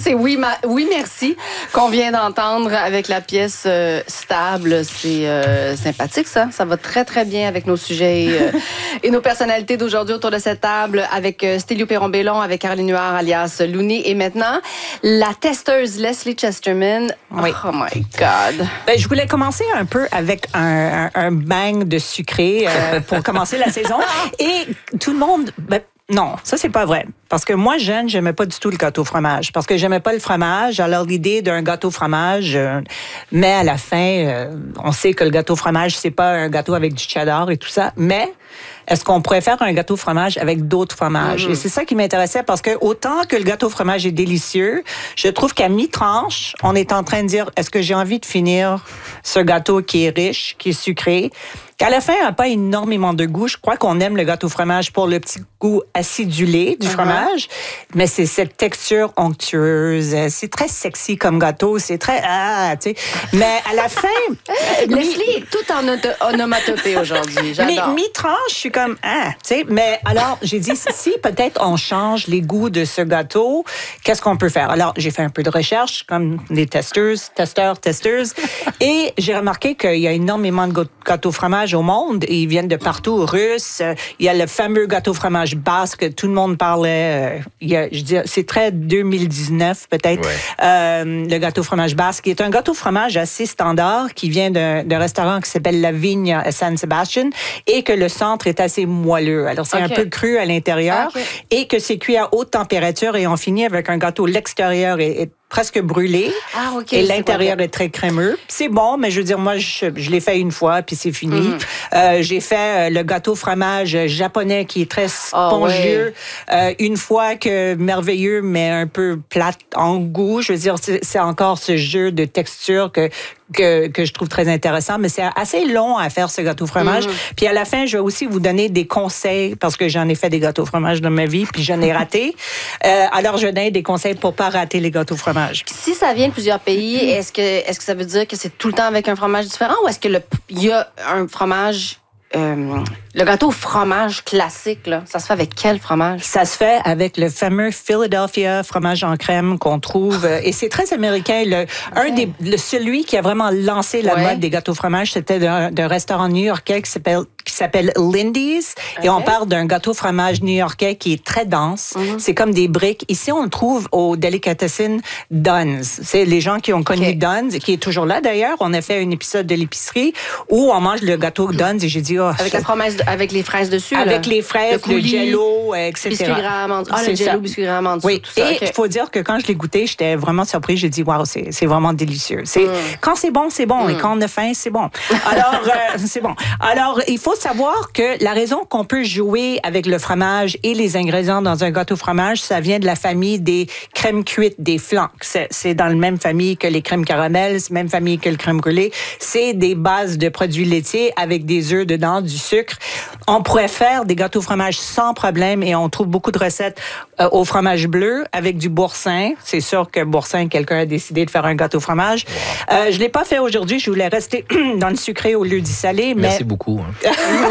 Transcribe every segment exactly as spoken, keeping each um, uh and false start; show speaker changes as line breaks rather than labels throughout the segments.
c'est oui, ma, oui, merci qu'on vient d'entendre avec la pièce euh, Stable. C'est euh, sympathique, ça. Ça va très, très bien avec nos sujets et, euh, et nos personnalités d'aujourd'hui autour de cette table avec euh, Stélio Perron-Bellon, avec Caroline Huard, alias Looney. Et maintenant, la testeuse Leslie Chesterman.
Oui.
Oh my God.
Ben, je voulais commencer un peu avec un, un, un bang de sucré euh, pour commencer la saison. Et tout le monde... Ben, non, ça, c'est pas vrai. Parce que moi, jeune, j'aimais pas du tout le gâteau fromage. Parce que j'aimais pas le fromage. Alors, l'idée d'un gâteau fromage, euh, mais à la fin, euh, on sait que le gâteau fromage, c'est pas un gâteau avec du cheddar et tout ça. Mais est-ce qu'on pourrait faire un gâteau fromage avec d'autres fromages? Mm-hmm. Et c'est ça qui m'intéressait parce que autant que le gâteau fromage est délicieux, je trouve qu'à mi-tranche, on est en train de dire, est-ce que j'ai envie de finir ce gâteau qui est riche, qui est sucré? Qu'à la fin, il n'a pas énormément de goût. Je crois qu'on aime le gâteau fromage pour le petit goût acidulé du uh-huh. fromage, mais c'est cette texture onctueuse. C'est très sexy comme gâteau. C'est très... Ah, tu sais. Mais à la fin...
Leslie est tout en auto- onomatopée aujourd'hui. J'adore.
Mais mi-tranche, je suis comme... Ah, tu sais. Mais alors, j'ai dit, si peut-être on change les goûts de ce gâteau, qu'est-ce qu'on peut faire? Alors, j'ai fait un peu de recherche, comme des testeuses, testeurs, testeuses, et j'ai remarqué qu'il y a énormément de gâteaux fromage au monde et ils viennent de partout, russes. Il y a le fameux gâteau fromage basque, tout le monde parlait. Il y a, je dis, c'est très deux mille dix-neuf peut-être. Ouais. Euh, le gâteau fromage basque, qui est un gâteau fromage assez standard qui vient d'un, d'un restaurant qui s'appelle La Vigne à San Sebastian et que le centre est assez moelleux. Alors c'est okay. un peu cru à l'intérieur okay. et que c'est cuit à haute température et on finit avec un gâteau l'extérieur est, est presque brûlé. Ah, okay, et l'intérieur est très crémeux. C'est bon, mais je veux dire, moi, je, je l'ai fait une fois, puis c'est fini. Mm. Euh, j'ai fait euh, le gâteau fromage japonais qui est très spongieux. Oh, ouais. euh, une fois que merveilleux, mais un peu plate en goût. Je veux dire, c'est, c'est encore ce jeu de texture que Que, que je trouve très intéressant, mais c'est assez long à faire ce gâteau fromage. Mm. Puis à la fin, je vais aussi vous donner des conseils parce que j'en ai fait des gâteaux fromage dans ma vie, puis j'en ai raté. euh, alors, je donne des conseils pour pas rater les gâteaux fromage.
Si ça vient de plusieurs pays, mm. est-ce que est-ce que ça veut dire que c'est tout le temps avec un fromage différent ou est-ce que le il y a un fromage Euh, le gâteau au fromage classique, là, ça se fait avec quel fromage?
Ça se fait avec le fameux Philadelphia fromage en crème qu'on trouve. Et c'est très américain. Le, okay. Un des, le, celui qui a vraiment lancé la ouais. mode des gâteaux fromage, c'était d'un, d'un restaurant new-yorkais qui s'appelle, qui s'appelle Lindy's. Okay. Et on parle d'un gâteau fromage new-yorkais qui est très dense. Mm-hmm. C'est comme des briques. Ici, on le trouve au Delicatessen Dunn's. C'est les gens qui ont connu okay. Dunn's, qui est toujours là d'ailleurs. On a fait un épisode de l'épicerie où on mange le gâteau Dunn's et j'ai dit,
avec, la fromage, avec les fraises dessus.
Avec
là.
les fraises, le, le jello, et cetera.
Biscuit gras amande. Ah, le jello, biscuit gras amande.
Oui,
tout ça.
et il okay. faut dire que quand je l'ai goûté, j'étais vraiment surprise. J'ai dit, waouh, c'est, c'est vraiment délicieux. C'est, mm. Quand c'est bon, c'est bon. Mm. Et quand on a faim, c'est bon. Alors, euh, c'est bon. Alors, il faut savoir que la raison qu'on peut jouer avec le fromage et les ingrédients dans un gâteau fromage, ça vient de la famille des crèmes cuites, des flancs. C'est, c'est dans la même famille que les crèmes caramel, c'est la même famille que le crème brûlée. C'est des bases de produits laitiers avec des œufs dedans, du sucre. On pourrait faire des gâteaux fromage sans problème et on trouve beaucoup de recettes euh, au fromage bleu avec du boursin. C'est sûr que boursin, quelqu'un a décidé de faire un gâteau fromage. Wow. Euh, je l'ai pas fait aujourd'hui. Je voulais rester dans le sucré au lieu du salé. Mais...
Merci beaucoup. Hein.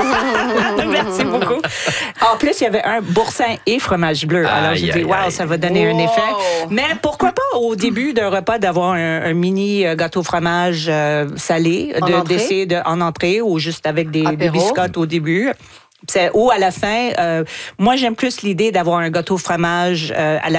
Merci beaucoup. En plus, il y avait un boursin et fromage bleu. Alors, j'ai dit, wow, ça va donner wow. un effet. Mais pourquoi pas au début d'un repas d'avoir un, un mini gâteau fromage euh, salé,
en
de,
entrée?
d'essayer de, en entrée ou juste avec des, des biscottes au début. C'est, ou à la fin, euh, moi, j'aime plus l'idée d'avoir un gâteau fromage euh, à la